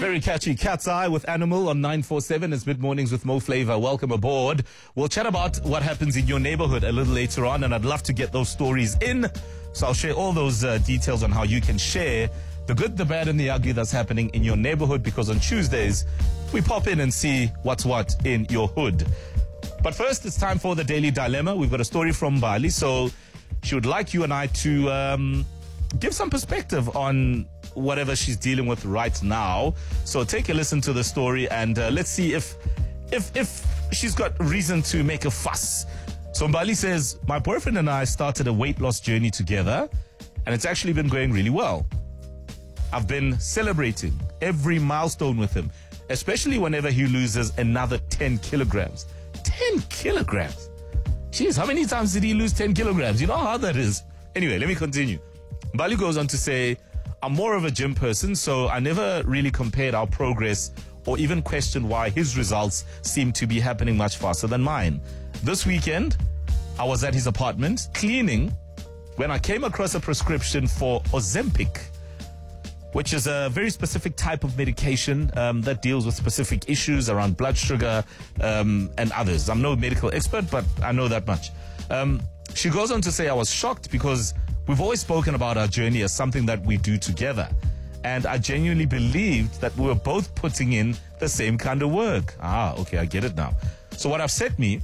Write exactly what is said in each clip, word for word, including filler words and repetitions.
Very catchy. Cat's Eye with Animal on nine four seven. It's Mid-Mornings with Mo Flavor. Welcome aboard. We'll chat about what happens in your neighborhood a little later on, and I'd love to get those stories in. So I'll share all those uh, details on how you can share the good, the bad, and the ugly that's happening in your neighborhood, because on Tuesdays, we pop in and see what's what in your hood. But first, it's time for the Daily Dilemma. We've got a story from Bali, so she would like you and I to um, give some perspective on whatever she's dealing with right now. So take a listen to the story, and uh, let's see if if if she's got reason to make a fuss. So Mbali says, my boyfriend and I started a weight loss journey together, and it's actually been going really well. I've been celebrating every milestone with him, especially whenever he loses another ten kilograms. ten kilograms? Jeez, how many times did he lose ten kilograms? You know how hard that is? Anyway, let me continue. Mbali goes on to say, I'm more of a gym person, so I never really compared our progress or even questioned why his results seem to be happening much faster than mine. This weekend, I was at his apartment cleaning when I came across a prescription for Ozempic, which is a very specific type of medication um, that deals with specific issues around blood sugar um, and others. I'm no medical expert, but I know that much. Um, she goes on to say, I was shocked because we've always spoken about our journey as something that we do together. And I genuinely believed that we were both putting in the same kind of work. Ah, okay, I get it now. So what upset me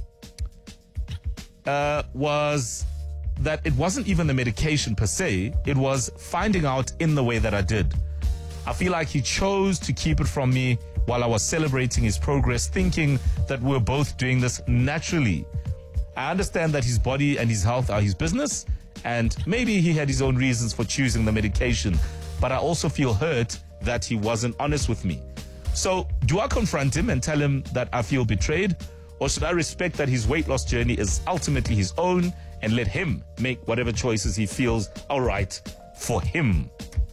uh, was that it wasn't even the medication per se. It was finding out in the way that I did. I feel like he chose to keep it from me while I was celebrating his progress, thinking that we were both doing this naturally. I understand that his body and his health are his business, and maybe he had his own reasons for choosing the medication, but I also feel hurt that he wasn't honest with me. So do I confront him and tell him that I feel betrayed, or should I respect that his weight loss journey is ultimately his own and let him make whatever choices he feels are right for him?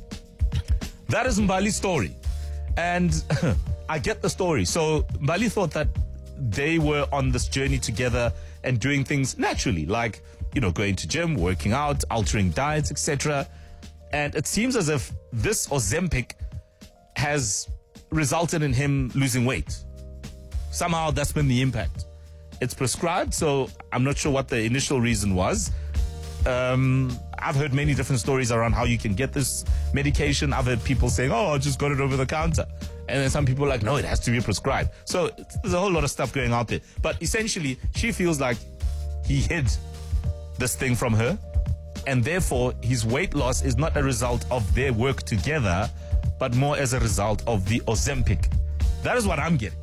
That is Mbali's story. And I get the story. So Mbali thought that they were on this journey together and doing things naturally, like, you know, going to gym, working out, altering diets, et cetera. And it seems as if this Ozempic has resulted in him losing weight. Somehow that's been the impact. It's prescribed, so I'm not sure what the initial reason was. Um, I've heard many different stories around how you can get this medication. I've heard people saying, oh, I just got it over the counter. And then some people are like, no, it has to be prescribed. So there's a whole lot of stuff going out there. But essentially, she feels like he hid this thing from her, and therefore his weight loss is not a result of their work together, but more as a result of the Ozempic. That is what I'm getting.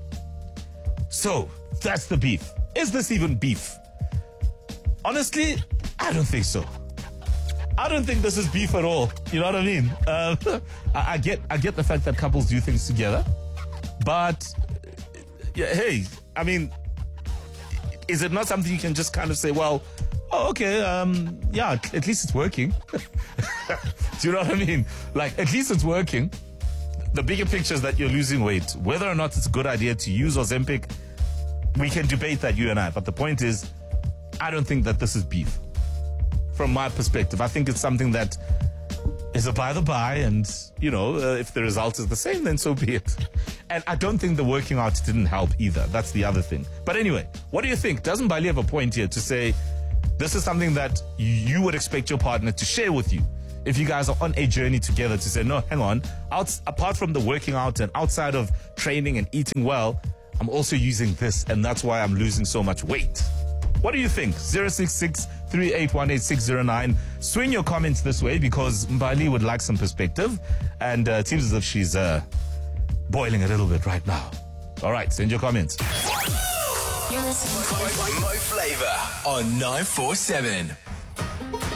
So that's the beef. Is this even beef? Honestly, I don't think so. I don't think this is beef at all. You know what I mean? Uh, I, I get, I get the fact that couples do things together, but yeah, hey, I mean, is it not something you can just kind of say, well, oh, okay, um, yeah, at least it's working. Do you know what I mean? Like, at least it's working. The bigger picture is that you're losing weight. Whether or not it's a good idea to use Ozempic, we can debate that, you and I. But the point is, I don't think that this is beef. From my perspective, I think it's something that is a by the by, and, you know, uh, if the result is the same, then so be it. And I don't think the working out didn't help either. That's the other thing. But anyway, what do you think? Doesn't Bali have a point here to say, this is something that you would expect your partner to share with you if you guys are on a journey together, to say, no, hang on, out, apart from the working out and outside of training and eating well, I'm also using this, and that's why I'm losing so much weight. What do you think? zero six six, three eight one, eight six zero nine. Swing your comments this way, because Mbali would like some perspective, and uh, it seems as if she's uh, boiling a little bit right now. All right, send your comments. You're listening to Mo Flavor on nine four seven.